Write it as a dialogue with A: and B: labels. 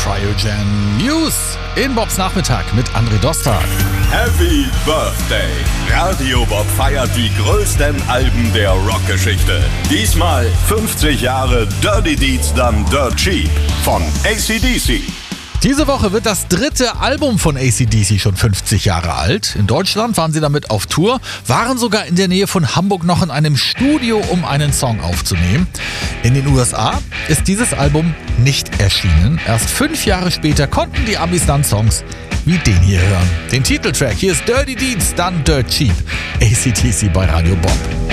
A: Cryogen News in Bobs Nachmittag mit André Dostal.
B: Happy Birthday! Radio Bob feiert die größten Alben der Rockgeschichte. Diesmal 50 Jahre Dirty Deeds Done Dirt Cheap von AC/DC.
A: Diese Woche wird das dritte Album von AC/DC schon 50 Jahre alt. In Deutschland waren sie damit auf Tour, waren sogar in der Nähe von Hamburg noch in einem Studio, um einen Song aufzunehmen. In den USA ist dieses Album nicht erschienen. Erst 5 Jahre später konnten die Amis dann Songs wie den hier hören. Den Titeltrack, hier ist Dirty Deeds Done Dirt Cheap. AC/DC bei Radio Bob.